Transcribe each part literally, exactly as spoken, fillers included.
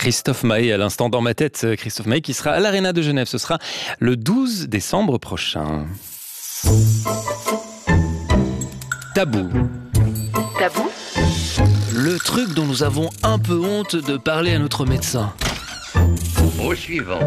Christophe Maé à l'instant dans ma tête. Christophe Maé qui sera à l'Arena de Genève. Ce sera le douze décembre prochain. Tabou. Tabou ? Le truc dont nous avons un peu honte de parler à notre médecin. Au suivant.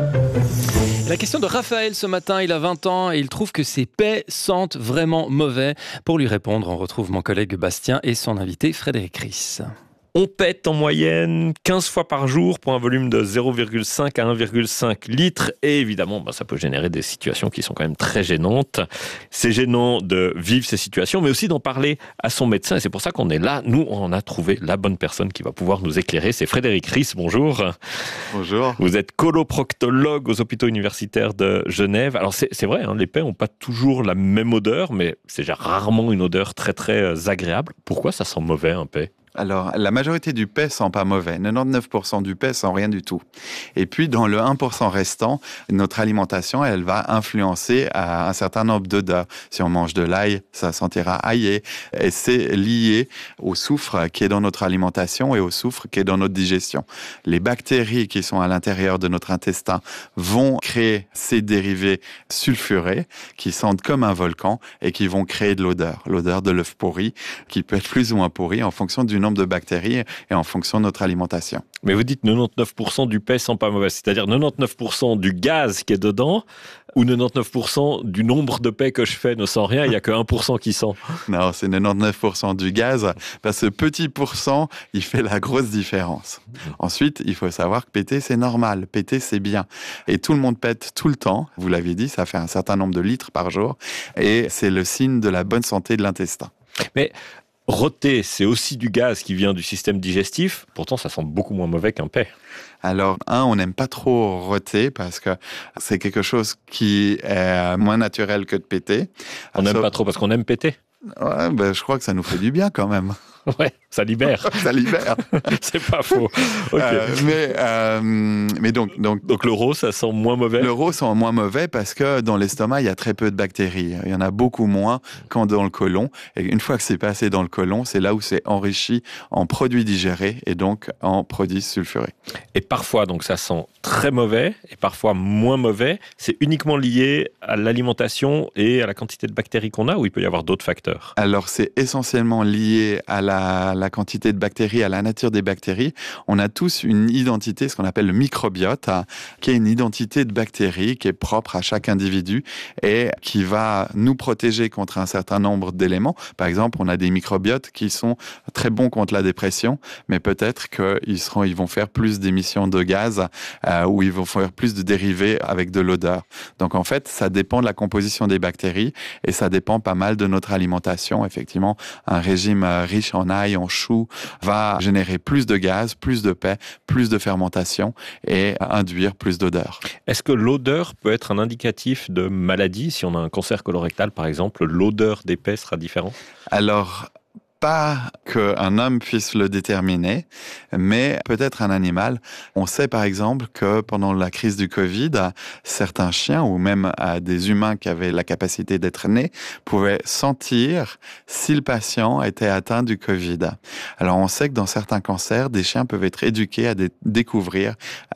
La question de Raphaël ce matin, il a vingt ans et il trouve que ses paix sentent vraiment mauvais. Pour lui répondre, on retrouve mon collègue Bastien et son invité Frédéric Ries. On pète en moyenne quinze fois par jour pour un volume de zéro virgule cinq à un virgule cinq litres. Et évidemment, bah, ça peut générer des situations qui sont quand même très gênantes. C'est gênant de vivre ces situations, mais aussi d'en parler à son médecin. Et c'est pour ça qu'on est là. Nous, on a trouvé la bonne personne qui va pouvoir nous éclairer. C'est Frédéric Ries. Bonjour. Bonjour. Vous êtes coloproctologue aux hôpitaux universitaires de Genève. Alors c'est, c'est vrai, hein, les paix n'ont pas toujours la même odeur, mais c'est rarement une odeur très très agréable. Pourquoi ça sent mauvais un paix ? Alors, la majorité du paix sent pas mauvais. quatre-vingt-dix-neuf pour cent du paix sent rien du tout. Et puis, dans le un pour cent restant, notre alimentation, elle va influencer à un certain nombre d'odeurs. Si on mange de l'ail, ça sentira aillé. Et c'est lié au soufre qui est dans notre alimentation et au soufre qui est dans notre digestion. Les bactéries qui sont à l'intérieur de notre intestin vont créer ces dérivés sulfurés qui sentent comme un volcan et qui vont créer de l'odeur. L'odeur de l'œuf pourri qui peut être plus ou moins pourri en fonction du nombre de bactéries et en fonction de notre alimentation. Mais vous dites quatre-vingt-dix-neuf pour cent du paix sent pas mauvais, c'est-à-dire quatre-vingt-dix-neuf pour cent du gaz qui est dedans ou quatre-vingt-dix-neuf pour cent du nombre de paix que je fais ne sent rien, il n'y a que un pour cent qui sent. Non, c'est quatre-vingt-dix-neuf pour cent du gaz, parce que ce petit pourcent, il fait la grosse différence. Ensuite, il faut savoir que péter, c'est normal, péter, c'est bien. Et tout le monde pète tout le temps, vous l'avez dit, ça fait un certain nombre de litres par jour, et c'est le signe de la bonne santé de l'intestin. Mais roter, c'est aussi du gaz qui vient du système digestif. Pourtant, ça sent beaucoup moins mauvais qu'un paix. Alors, un, on n'aime pas trop roter parce que c'est quelque chose qui est moins naturel que de péter. On n'aime Sauf... pas trop parce qu'on aime péter. Ouais, ben, je crois que ça nous fait du bien quand même. Ouais, ça libère. Ça libère. C'est pas faux. Okay. Euh, mais euh, mais donc, donc, donc l'euro, ça sent moins mauvais. L'euro sent moins mauvais parce que dans l'estomac, il y a très peu de bactéries. Il y en a beaucoup moins qu'en dans le côlon. Et une fois que c'est passé dans le côlon, c'est là où c'est enrichi en produits digérés et donc en produits sulfurés. Et parfois, donc ça sent très mauvais et parfois moins mauvais. C'est uniquement lié à l'alimentation et à la quantité de bactéries qu'on a ou il peut y avoir d'autres facteurs ? Alors, c'est essentiellement lié à la La, la quantité de bactéries, à la nature des bactéries. On a tous une identité, ce qu'on appelle le microbiote, qui est une identité de bactéries qui est propre à chaque individu et qui va nous protéger contre un certain nombre d'éléments. Par exemple, on a des microbiotes qui sont très bons contre la dépression, mais peut-être qu'ils seront, ils vont faire plus d'émissions de gaz euh, ou ils vont faire plus de dérivés avec de l'odeur. Donc en fait, ça dépend de la composition des bactéries et ça dépend pas mal de notre alimentation. Effectivement, un régime riche en en ail, en chou, va générer plus de gaz, plus de paix, plus de fermentation et induire plus d'odeur. Est-ce que l'odeur peut être un indicatif de maladie ? Si on a un cancer colorectal, par exemple, l'odeur des paix sera différente ? Alors, pas qu'un homme puisse le déterminer, mais peut-être un animal. On sait par exemple que pendant la crise du Covid, certains chiens ou même des humains qui avaient la capacité d'être nés pouvaient sentir si le patient était atteint du Covid. Alors on sait que dans certains cancers, des chiens peuvent être éduqués à dé- découvrir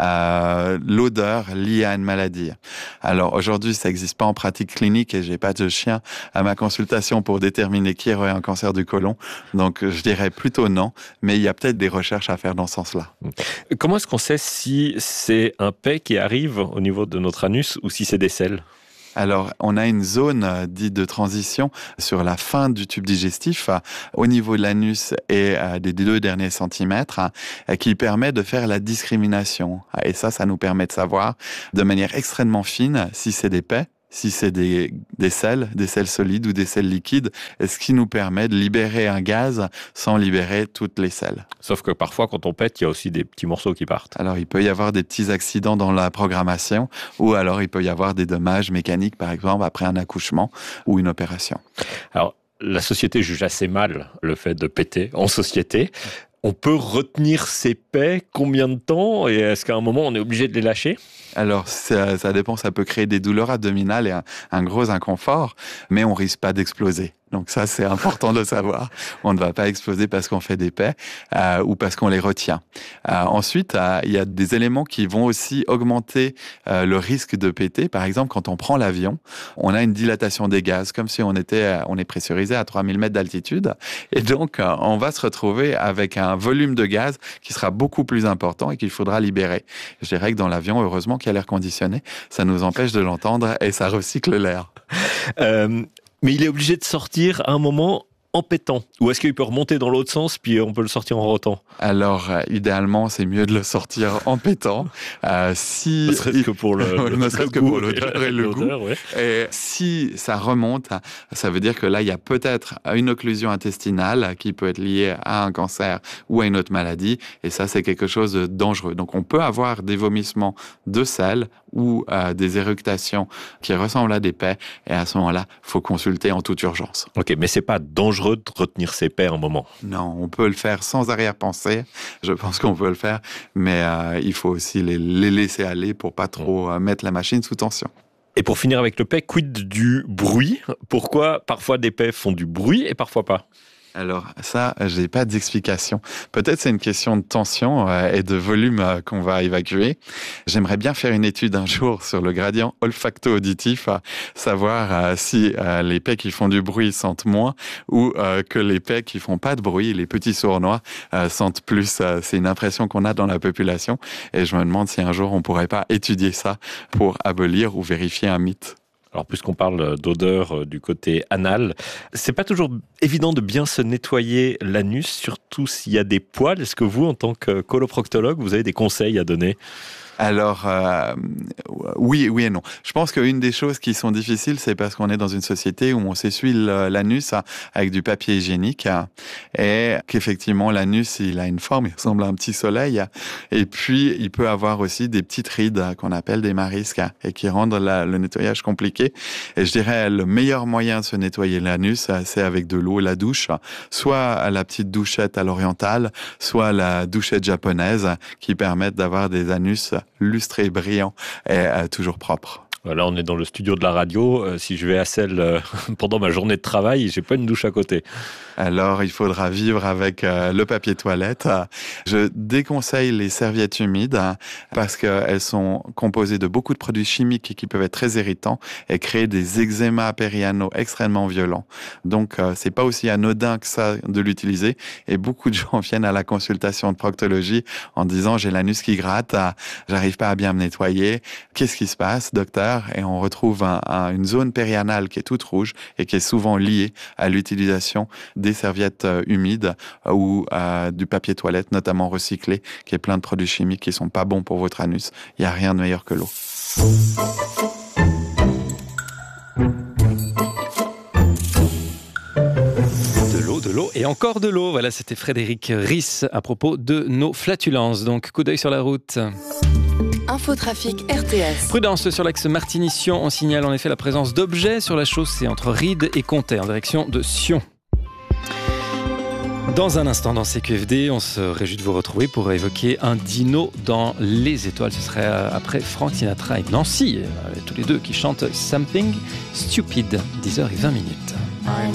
euh, l'odeur liée à une maladie. Alors aujourd'hui, ça n'existe pas en pratique clinique et j'ai pas de chien à ma consultation pour déterminer qui aurait un cancer du côlon. Donc, je dirais plutôt non, mais il y a peut-être des recherches à faire dans ce sens-là. Comment est-ce qu'on sait si c'est un paix qui arrive au niveau de notre anus ou si c'est des selles ? Alors, on a une zone euh, dite de transition sur la fin du tube digestif, euh, au niveau de l'anus et euh, des deux derniers centimètres, euh, qui permet de faire la discrimination. Et ça, ça nous permet de savoir de manière extrêmement fine si c'est des paix, si c'est des, des sels, des sels solides ou des sels liquides, ce qui nous permet de libérer un gaz sans libérer toutes les sels. Sauf que parfois, quand on pète, il y a aussi des petits morceaux qui partent. Alors, il peut y avoir des petits accidents dans la programmation, ou alors il peut y avoir des dommages mécaniques, par exemple, après un accouchement ou une opération. Alors, la société juge assez mal le fait de péter en société. On peut retenir ces paix combien de temps ? Et est-ce qu'à un moment, on est obligé de les lâcher ? Alors, ça, ça dépend, ça peut créer des douleurs abdominales et un, un gros inconfort, mais on risque pas d'exploser. Donc ça, c'est important de le savoir. On ne va pas exploser parce qu'on fait des paies euh, ou parce qu'on les retient. Euh, ensuite, euh, il y a des éléments qui vont aussi augmenter euh, le risque de péter. Par exemple, quand on prend l'avion, on a une dilatation des gaz, comme si on était, on est pressurisé à trois mille mètres d'altitude. Et donc, euh, on va se retrouver avec un volume de gaz qui sera beaucoup plus important et qu'il faudra libérer. Je dirais que dans l'avion, heureusement qu'il y a l'air conditionné. Ça nous empêche de l'entendre et ça recycle l'air. Euh, mais il est obligé de sortir à un moment en pétant. Ou est-ce qu'il peut remonter dans l'autre sens puis on peut le sortir en rotant? Alors, euh, idéalement, c'est mieux de le sortir en pétant. Euh, si... Ne serait-ce que pour le, le, ne serait-ce que pour l'odeur et, et le goût. Ouais. Et si ça remonte, ça veut dire que là, il y a peut-être une occlusion intestinale qui peut être liée à un cancer ou à une autre maladie. Et ça, c'est quelque chose de dangereux. Donc, on peut avoir des vomissements de sel ou euh, des éructations qui ressemblent à des paies. Et à ce moment-là, il faut consulter en toute urgence. Ok, mais c'est pas dangereux de retenir ses paies un moment? Non, on peut le faire sans arrière-pensée. Je pense qu'on peut le faire, mais euh, il faut aussi les, les laisser aller pour pas trop euh, mettre la machine sous tension. Et pour finir avec le paix, quid du bruit? Pourquoi parfois des paix font du bruit et parfois pas? Alors ça, j'ai pas d'explication. Peut-être c'est une question de tension euh, et de volume euh, qu'on va évacuer. J'aimerais bien faire une étude un jour sur le gradient olfacto-auditif, euh, savoir euh, si euh, les paies qui font du bruit sentent moins ou euh, que les paies qui font pas de bruit, les petits sournois, euh, sentent plus. Euh, c'est une impression qu'on a dans la population et je me demande si un jour on pourrait pas étudier ça pour abolir ou vérifier un mythe. Alors, puisqu'on parle d'odeur du côté anal, c'est pas toujours évident de bien se nettoyer l'anus, surtout s'il y a des poils. Est-ce que vous, en tant que coloproctologue, vous avez des conseils à donner? Alors, euh, oui, oui et non. Je pense qu'une des choses qui sont difficiles, c'est parce qu'on est dans une société où on s'essuie l'anus avec du papier hygiénique et qu'effectivement, l'anus, il a une forme, il ressemble à un petit soleil. Et puis, il peut avoir aussi des petites rides qu'on appelle des marisques et qui rendent la, le nettoyage compliqué. Et je dirais, le meilleur moyen de se nettoyer l'anus, c'est avec de l'eau et la douche, soit la petite douchette à l'orientale, soit la douchette japonaise qui permettent d'avoir des anus lustré, brillant et euh, toujours propre. Là, on est dans le studio de la radio. Euh, si je vais à celle euh, pendant ma journée de travail, j'ai pas une douche à côté. Alors, il faudra vivre avec euh, le papier toilette. Je déconseille les serviettes humides hein, parce qu'elles sont composées de beaucoup de produits chimiques qui peuvent être très irritants et créer des eczémas périanaux extrêmement violents. Donc, euh, c'est pas aussi anodin que ça de l'utiliser. Et beaucoup de gens viennent à la consultation de proctologie en disant « j'ai l'anus qui gratte, j'arrive pas à bien me nettoyer. Qu'est-ce qui se passe, docteur ?» Et on retrouve un, un, une zone périanale qui est toute rouge et qui est souvent liée à l'utilisation des serviettes euh, humides euh, ou euh, du papier toilette, notamment recyclé, qui est plein de produits chimiques qui sont pas bons pour votre anus. Il n'y a rien de meilleur que l'eau. De l'eau et encore de l'eau. Voilà, c'était Frédéric Ries à propos de nos flatulences. Donc, coup d'œil sur la route. Infotrafic R T S. Prudence sur l'axe Martigny-Sion. On signale en effet la présence d'objets sur la chaussée entre Ried et Comté en direction de Sion. Dans un instant dans C Q F D, on se réjouit de vous retrouver pour évoquer un dino dans les étoiles. Ce serait après Frank Sinatra et Nancy, tous les deux qui chantent Something Stupid, dix heures vingt minutes.